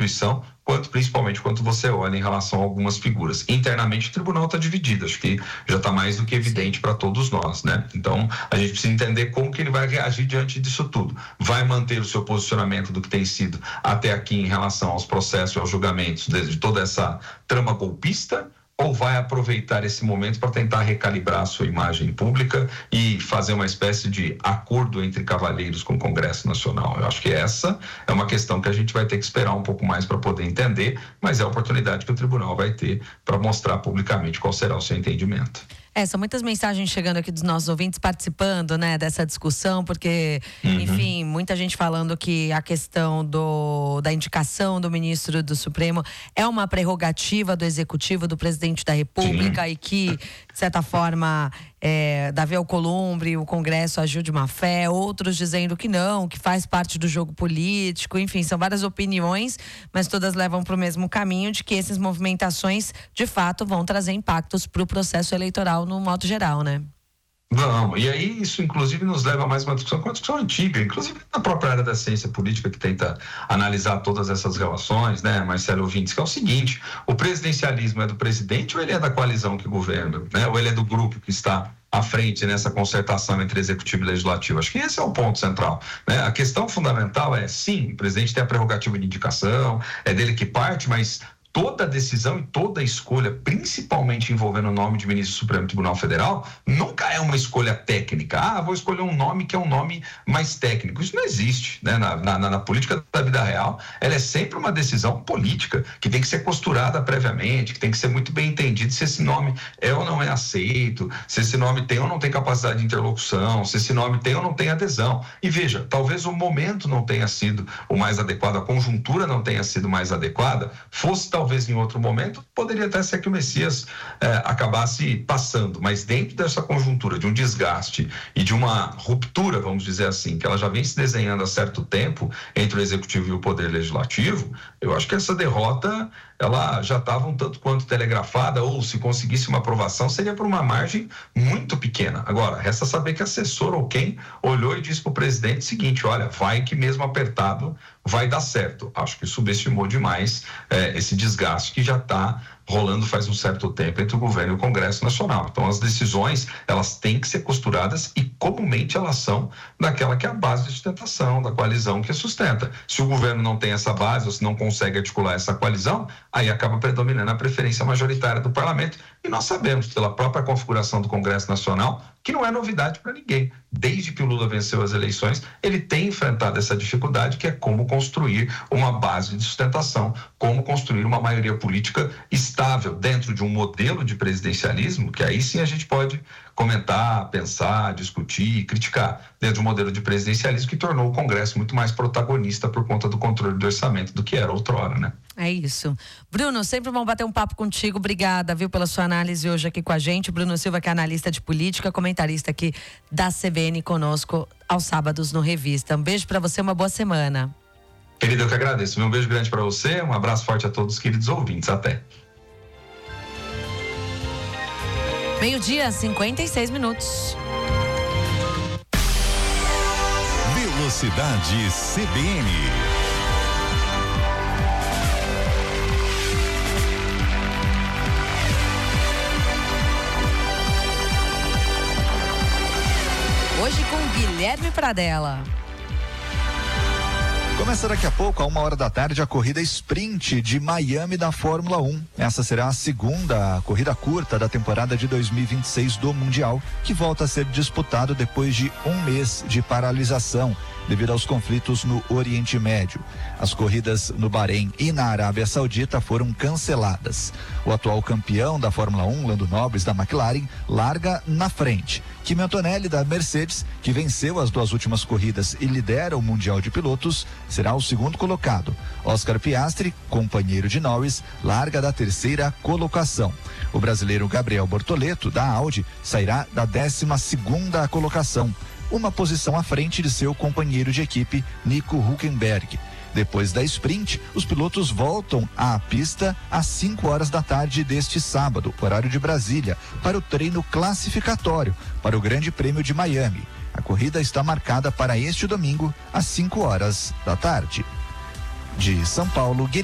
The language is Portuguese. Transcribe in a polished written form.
instituição, quanto principalmente quando você olha em relação a algumas figuras. Internamente o tribunal está dividido, acho que já está mais do que evidente para todos nós, né? Então a gente precisa entender como que ele vai reagir diante disso tudo. Vai manter o seu posicionamento do que tem sido até aqui em relação aos processos e aos julgamentos de toda essa trama golpista, ou vai aproveitar esse momento para tentar recalibrar a sua imagem pública e fazer uma espécie de acordo entre cavalheiros com o Congresso Nacional? Eu acho que essa é uma questão que a gente vai ter que esperar um pouco mais para poder entender, mas é a oportunidade que o tribunal vai ter para mostrar publicamente qual será o seu entendimento. São muitas mensagens chegando aqui dos nossos ouvintes participando, né, dessa discussão, porque, enfim, muita gente falando que a questão da indicação do ministro do Supremo é uma prerrogativa do Executivo, do Presidente da República. Sim. E que, de certa forma, Davi Alcolumbre, o Congresso agiu de má fé, outros dizendo que não, que faz parte do jogo político. Enfim, são várias opiniões, mas todas levam para o mesmo caminho de que essas movimentações, de fato, vão trazer impactos para o processo eleitoral no modo geral, né? Vamos, e aí isso inclusive nos leva a mais uma discussão antiga, inclusive na própria área da ciência política, que tenta analisar todas essas relações, né, Marcelo Ouvintes, que é o seguinte: o presidencialismo é do presidente ou ele é da coalizão que governa, né, ou ele é do grupo que está à frente nessa concertação entre executivo e legislativo? Acho que esse é o ponto central, né? A questão fundamental é, sim, o presidente tem a prerrogativa de indicação, é dele que parte, mas toda decisão e toda escolha, principalmente envolvendo o nome de ministro do Supremo Tribunal Federal, nunca é uma escolha técnica. Vou escolher um nome que é um nome mais técnico. Isso não existe, né? Na política da vida real, ela é sempre uma decisão política que tem que ser costurada previamente, que tem que ser muito bem entendido se esse nome é ou não é aceito, se esse nome tem ou não tem capacidade de interlocução, se esse nome tem ou não tem adesão. E veja, talvez o momento não tenha sido o mais adequado, a conjuntura não tenha sido mais adequada, fosse talvez em outro momento, poderia até ser que o Messias acabasse passando, mas dentro dessa conjuntura de um desgaste e de uma ruptura, vamos dizer assim, que ela já vem se desenhando há certo tempo entre o Executivo e o Poder Legislativo, eu acho que essa derrota ela já estava um tanto quanto telegrafada, ou se conseguisse uma aprovação, seria por uma margem muito pequena. Agora, resta saber que assessor ou quem olhou e disse para o presidente o seguinte: olha, vai que mesmo apertado vai dar certo. Acho que subestimou demais esse desgaste que já está rolando faz um certo tempo entre o governo e o Congresso Nacional. Então as decisões, elas têm que ser costuradas e comumente elas são daquela que é a base de sustentação, da coalizão que sustenta. Se o governo não tem essa base ou se não consegue articular essa coalizão, aí acaba predominando a preferência majoritária do parlamento. E nós sabemos, pela própria configuração do Congresso Nacional, que não é novidade para ninguém. Desde que o Lula venceu as eleições, ele tem enfrentado essa dificuldade, que é como construir uma base de sustentação, como construir uma maioria política estável dentro de um modelo de presidencialismo, que aí sim a gente pode comentar, pensar, discutir, criticar, dentro de um modelo de presidencialismo que tornou o Congresso muito mais protagonista por conta do controle do orçamento do que era outrora, né? É isso. Bruno, sempre bom bater um papo contigo. Obrigada, viu, pela sua análise hoje aqui com a gente. Bruno Silva, que é analista de política, comentarista aqui da CBN conosco aos sábados no Revista. Um beijo pra você, uma boa semana. Querido, eu que agradeço. Um beijo grande pra você, um abraço forte a todos os queridos ouvintes. Até. 12:56. Velocidade CBN. Hoje com Guilherme Pradella. Começa daqui a pouco, a 13h, a corrida sprint de Miami da Fórmula 1. Essa será a segunda corrida curta da temporada de 2026 do Mundial, que volta a ser disputado depois de um mês de paralisação, devido aos conflitos no Oriente Médio. As corridas no Bahrein e na Arábia Saudita foram canceladas. O atual campeão da Fórmula 1, Lando Norris, da McLaren, larga na frente. Kimi Antonelli, da Mercedes, que venceu as duas últimas corridas e lidera o Mundial de Pilotos, será o segundo colocado. Oscar Piastri, companheiro de Norris, larga da terceira colocação. O brasileiro Gabriel Bortoleto, da Audi, sairá da 12ª colocação, uma posição à frente de seu companheiro de equipe, Nico Hülkenberg. Depois da sprint, os pilotos voltam à pista às 17h deste sábado, horário de Brasília, para o treino classificatório para o Grande Prêmio de Miami. A corrida está marcada para este domingo às 17h. De São Paulo,